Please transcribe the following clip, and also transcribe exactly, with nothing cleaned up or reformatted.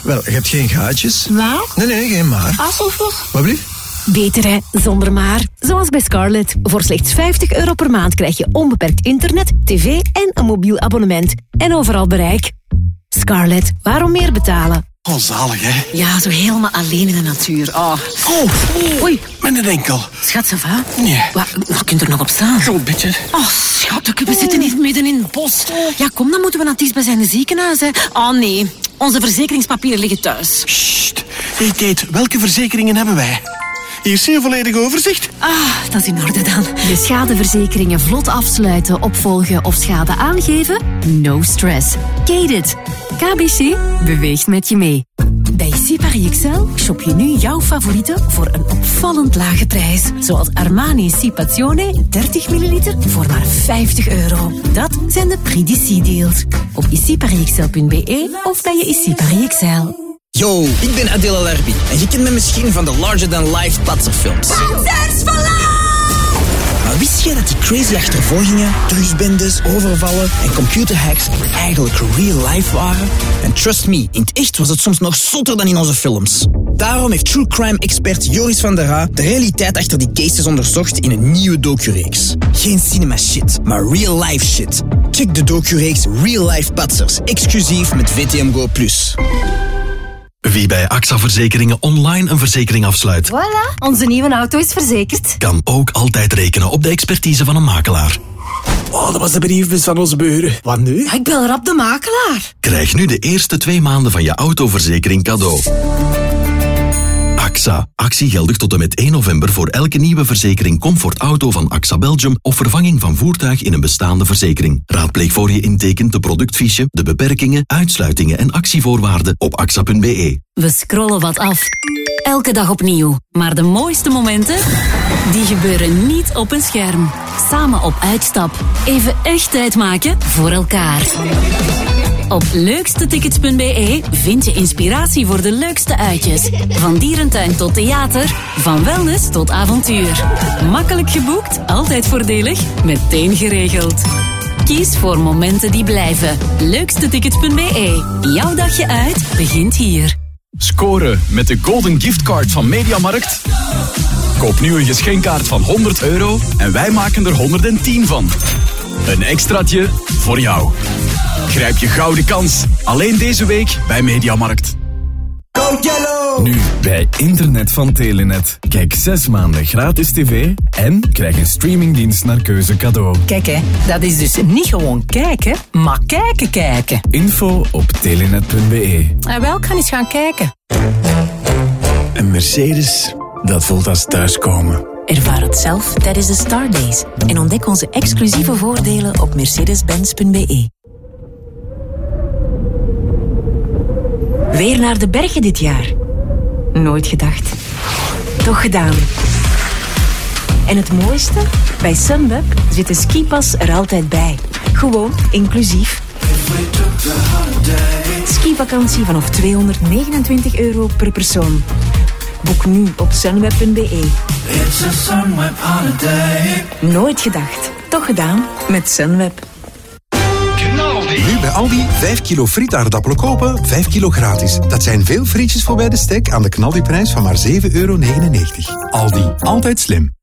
Wel, je hebt geen gaatjes. Nou? Nee, nee, geen maar. Alsof. Wat blieft? Beter hè, zonder maar. Zoals bij Scarlett. Voor slechts vijftig euro per maand krijg je onbeperkt internet, tv en een mobiel abonnement. En overal bereik. Scarlett, waarom meer betalen? Oh, zalig, hè? Ja, zo helemaal alleen in de natuur. Oh. Oh, Oei. Met een enkel. Schat, ça va? Nee. Waar, waar kunt er nog op staan? Zo'n beetje. Oh, schat, we zitten hier midden in het bos. Ja, kom, dan moeten we naar het dichtstbijzijnde ziekenhuis, hè. Oh, nee. Onze verzekeringspapieren liggen thuis. Sst. Hey, Kate, welke verzekeringen hebben wij? Hier zie je volledig overzicht. Ah, dat is in orde dan. De schadeverzekeringen vlot afsluiten, opvolgen of schade aangeven? No stress. Kate it. K B C beweegt met je mee. Bij C Paris Excel shop je nu jouw favorieten voor een opvallend lage prijs. Zoals Armani Cipazione dertig milliliter voor maar vijftig euro. Dat zijn de Prix d'Ici deals. Op ici paris excel punt b e of bij je Ici Paris Excel. Yo, ik ben Adela Larbi en je kent me misschien van de Larger Than Life patserfilms. Panzers verlaat! Maar wist je dat die crazy achtervolgingen, drugsbendes, overvallen en computerhacks eigenlijk real life waren? En trust me, in het echt was het soms nog zotter dan in onze films. Daarom heeft true crime expert Joris van der Raa de realiteit achter die cases onderzocht in een nieuwe docureeks. Geen cinema shit, maar real life shit. Check de docureeks Real Life Patsers, exclusief met V T M Go plus. Wie bij A X A Verzekeringen online een verzekering afsluit, Voilà, onze nieuwe auto is verzekerd. kan ook altijd rekenen op de expertise van een makelaar. Oh, dat was de briefbus van onze buren. Wat nu? Ik bel rap de makelaar. Krijg nu de eerste twee maanden van je autoverzekering cadeau. A X A. Actie geldig tot en met één november voor elke nieuwe verzekering Comfort Auto van A X A Belgium of vervanging van voertuig in een bestaande verzekering. Raadpleeg voor je intekent de productfiche, de beperkingen, uitsluitingen en actievoorwaarden op A X A punt b e. We scrollen wat af. Elke dag opnieuw. Maar de mooiste momenten, die gebeuren niet op een scherm. Samen op uitstap. Even echt tijd maken voor elkaar. Op leukstetickets punt b e vind je inspiratie voor de leukste uitjes. Van dierentuin tot theater, van wellness tot avontuur. Makkelijk geboekt, altijd voordelig, meteen geregeld. Kies voor momenten die blijven. leukstetickets punt b e. Jouw dagje uit begint hier. Scoren met de Golden Giftcard van Mediamarkt. Koop nu een geschenkkaart van honderd euro en wij maken er honderdtien van. Een extraatje voor jou. Grijp je gouden kans. Alleen deze week bij Mediamarkt. Go Yellow! Nu bij Internet van Telenet. Kijk zes maanden gratis tv en krijg een streamingdienst naar keuze cadeau. Kijk, hè. Dat is dus niet gewoon kijken, maar kijken kijken. Info op telenet punt b e. En wel, ik ga eens gaan kijken. Een Mercedes, dat voelt als thuiskomen. Ervaar het zelf tijdens de Star Days en ontdek onze exclusieve voordelen op mercedes benz punt b e. Weer naar de bergen dit jaar. Nooit gedacht. Toch gedaan. En het mooiste? Bij Sunweb zit de skipas er altijd bij. Gewoon inclusief. Skivakantie vanaf tweehonderdnegenentwintig euro per persoon. Boek nu op sunweb punt b e. Nooit gedacht. Toch gedaan met Sunweb. Nu bij Aldi vijf kilo frietaardappelen kopen, vijf kilo gratis. Dat zijn veel frietjes voor bij de stek aan de knaldiprijs van maar zeven euro negenennegentig. Aldi, altijd slim.